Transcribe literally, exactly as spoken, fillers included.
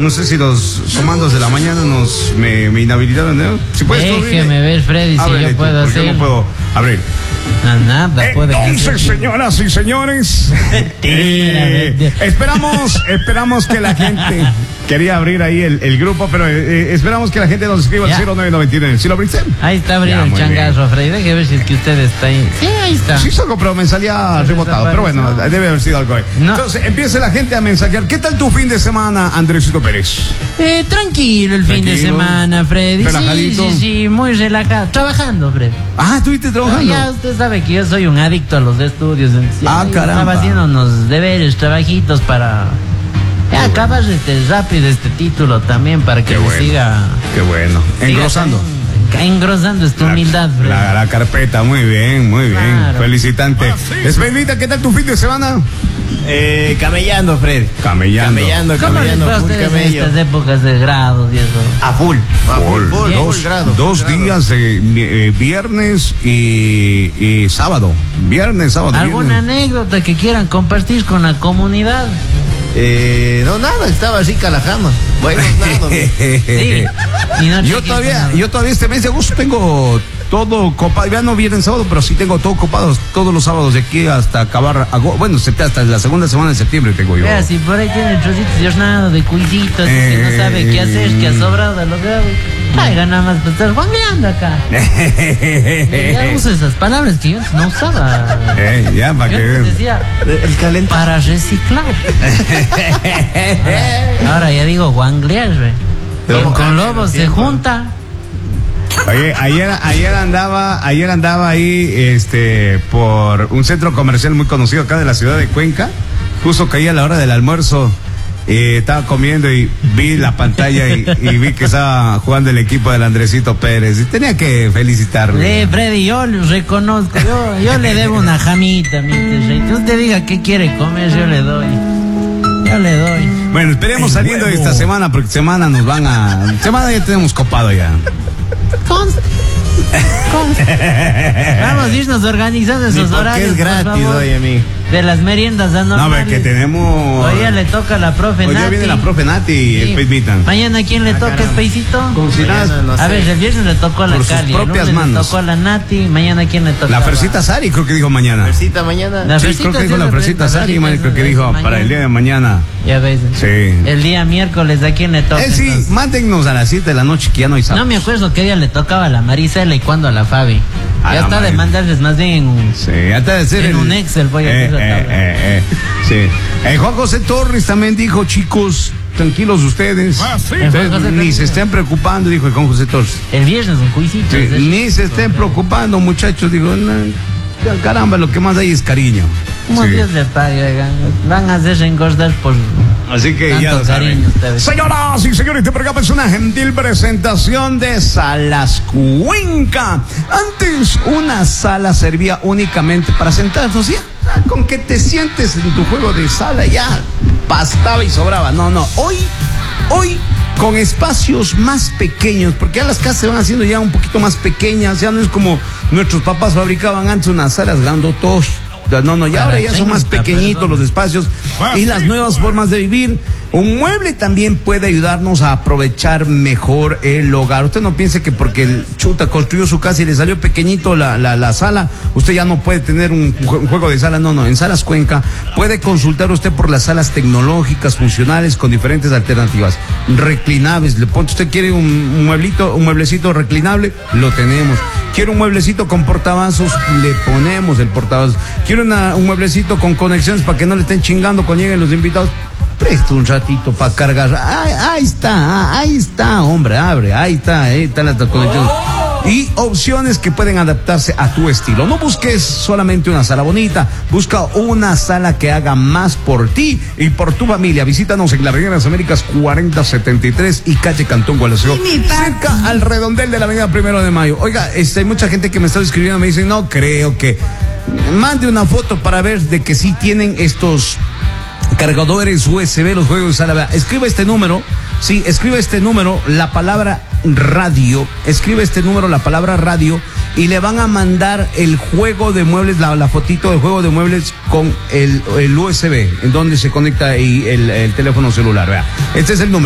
No sé si los comandos de la mañana nos me, me inhabilitaron, ¿no? Si puedes, déjeme ver, Freddy, si yo puedo hacer. Yo no puedo abrir. No, nada, puede Entonces, señoras y señores, eh, esperamos, esperamos que la gente quería abrir ahí el, el grupo, pero eh, esperamos que la gente nos escriba al cero nueve nueve nueve. ¿Sí lo abriste? Ahí está abriendo el changazo, Freddy. Deje ver si es que usted está ahí. Sí, ahí está. Sí, algo, pero me salía rebotado. Pero bueno, debe haber sido algo ahí. No. Entonces, empiece la gente a mensajear. ¿Qué tal tu fin de semana, Andresito Pérez? Eh, tranquilo el Tranquilo. fin de semana, Freddy. Relajadito. Sí, sí, sí, muy relajado. Trabajando, Freddy. Ah, ¿estuviste trabajando? Ya usted sabe que yo soy un adicto a los estudios. Ah, caramba. Estaba haciendo unos deberes, trabajitos para ya acabar este rápido este título también para que Qué me bueno. siga. Qué bueno. Engrosando. Siga engrosando esta humildad, Freddy. La, la carpeta, muy bien, muy bien. Claro. Felicitante. Ah, sí. Esmeraldita, ¿qué tal tu fin de semana? Eh, camellando, Fred. Camellando. Camellando, ¿Cómo les camellando, fue a full ustedes en camello. estas épocas de grados y eso? A full. A full, full, Bien. Dos, full grado, dos full grado. días de eh, viernes y, y sábado. Viernes, sábado. ¿Alguna viernes. anécdota que quieran compartir con la comunidad? Eh, no, nada, estaba así calajama. Bueno, nada. Sí. Y no Yo cheques todavía, nada. yo todavía este mes de agosto tengo todo copado. Ya no viene en sábado, pero sí tengo todo copado todos los sábados de aquí hasta acabar agosto. Bueno, hasta la segunda semana de septiembre tengo yo. Vea, si por ahí tiene trocitos de hornado, de cuisitos, Eh, que no sabe qué hacer, que ha sobrado de los grados. Traiga nada más para estar guangueando acá. Ya uso esas palabras que yo antes no usaba. Eh, ya, para Yo que antes vean. decía, El calentado. para reciclar. Ahora, ahora ya digo guanglear, güey. Pero- Con lobos se junta. Oye, ayer, ayer andaba, ayer andaba ahí, este, por un centro comercial muy conocido acá de la ciudad de Cuenca. Justo caía a la hora del almuerzo. Eh, estaba comiendo y vi la pantalla y, y vi que estaba jugando el equipo del Andresito Pérez. Y tenía que felicitarle. Eh, Freddy, yo lo reconozco. Yo, yo le debo una jamita, mi rey. Que usted diga qué quiere comer, yo le doy. Yo le doy. Bueno, esperemos saliendo de esta semana, porque semana nos van a... Semana ya tenemos copado ya. Conste. Conste. Vamos a irnos organizando Ni esos porque horarios. es por gratis, favor, oye, amigo. de las meriendas No, anormales. ve que tenemos... Hoy ya le toca a la profe Hoy Nati. ya viene la profe Nati y Sí. el Peismitan. Mañana, ¿a quién le Ah, toca, caramba. Speisito? Con Sinaz. Mañana no A sé. ver, el viernes le tocó a la Por sus Cali, el propias lunes manos. le tocó a la Nati, mañana, ¿a quién le toca? La Fresita Sari creo que dijo mañana. Versita mañana. La Sí, Fresita creo que sí dijo es la la Fresita Fresita, Sari, la man, Fresita creo que es dijo mañana. para el día de mañana. Ya ves. Sí. El día miércoles, ¿a quién le toca? Eh, sí, entonces? mándennos a las siete de la noche que ya no hay sábado. No me acuerdo qué día le tocaba a la Marisela y cuándo a la Fabi. A Ya la está de Mari. mandarles más bien en un... Sí, hasta de ser En el- un Excel voy a eh, hacer la eh, tabla. eh, eh, sí. Eh, Juan José Torres también dijo, chicos, tranquilos ustedes. Ah, sí. Ustedes Juan José ni también. se estén preocupando, dijo el Juan José Torres. El viernes un juicito. Sí, es de- ni se estén preocupando, muchachos. Digo, no, caramba, lo que más hay es cariño. Como Sí. Dios le pague, oigan. Van a hacer engordar por... Así que Tanto ya lo saben. cariño ustedes. Señoras y señores, este programa es una gentil presentación de Salas Cuenca. Antes, una sala servía únicamente para sentarnos. Ya, con que te sientes en tu juego de sala, ya bastaba y sobraba. No, no, hoy, hoy, con espacios más pequeños, porque ya las casas se van haciendo ya un poquito más pequeñas. Ya no es como nuestros papás fabricaban antes unas salas grandotos. No, no, ya ahora ya son más pequeñitos los espacios y las nuevas formas de vivir. Un mueble también puede ayudarnos a aprovechar mejor el hogar. Usted no piense que porque el chuta construyó su casa y le salió pequeñito la, la, la sala, usted ya no puede tener un, un juego de sala. No, no, en Salas Cuenca puede consultar usted por las salas tecnológicas, funcionales, con diferentes alternativas. Reclinables, le pone, usted quiere un, un mueblito, un mueblecito reclinable, lo tenemos. Quiere un mueblecito con portavasos, le ponemos el portavasos. Quiere una, un mueblecito con conexiones para que no le estén chingando cuando lleguen los invitados. Presta un ratito para cargar. Ahí, ahí está, ahí está, hombre, abre, ahí está, ahí están las conexiones. Y opciones que pueden adaptarse a tu estilo. No busques solamente una sala bonita, busca una sala que haga más por ti y por tu familia. Visítanos en la Avenida de las Américas cuarenta setenta y tres y calle Cantón Gualaceo, cerca al redondel de la Avenida Primero de Mayo. Oiga, este, hay mucha gente que me está escribiendo, me dice, no creo que mande una foto para ver de que sí tienen estos cargadores U S B, los juegos de sala. Escriba este número, sí, escribe este número, la palabra radio, escribe este número, la palabra radio, y le van a mandar el juego de muebles, la, la fotito del juego de muebles con el, el U S B, en donde se conecta ahí el, el teléfono celular, vea. Este es el número.